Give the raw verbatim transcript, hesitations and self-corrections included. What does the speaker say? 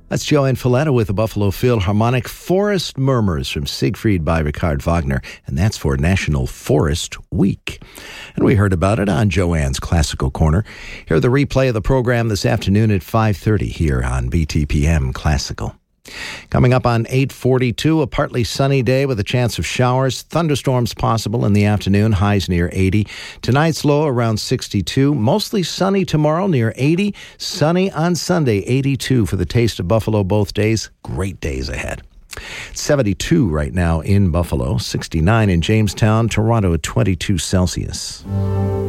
That's Joanne Folletta with the Buffalo Philharmonic Forest Murmurs from Siegfried by Richard Wagner, and that's for National Forest Week. And we heard about it on Joanne's Classical Corner. Hear the replay of the program this afternoon at five thirty here on B T P M Classical. Coming up on eight forty-two, a partly sunny day with a chance of showers. Thunderstorms possible in the afternoon, highs near eighty. Tonight's low around sixty-two. Mostly sunny tomorrow near eighty. Sunny on Sunday, eighty-two for the Taste of Buffalo both days. Great days ahead. seventy-two right now in Buffalo, sixty-nine in Jamestown, Toronto at twenty-two Celsius.